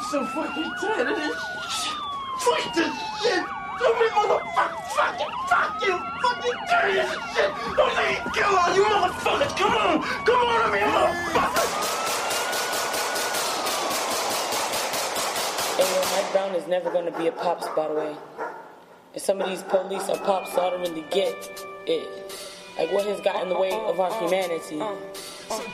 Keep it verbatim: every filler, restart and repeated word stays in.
so fucking tired of this shit. Fuck this shit. So many motherfuckers fucking fuck you. Fucking dirty as shit. Don't let me kill all you motherfuckers. Come on. Come on to me, motherfuckers. Hey, yo, Mike Brown is never gonna be a pops, by the way. And some of these police are pops, so I don't really get it. Like, what has got in the way of our humanity?